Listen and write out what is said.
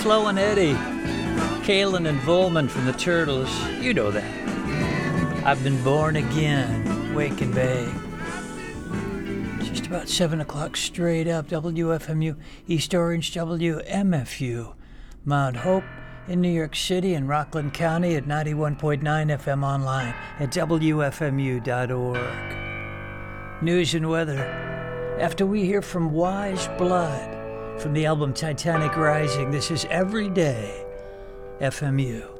Flo and Eddie, Kalen and Volman from the Turtles. You know that. I've been born again, wake and bake. Just about 7 o'clock straight up, WFMU, East Orange, WMFU, Mount Hope in New York City and Rockland County at 91.9 FM online at WFMU.org. News and weather. After we hear from Wise Blood from the album Titanic Rising, this is Everyday FMU.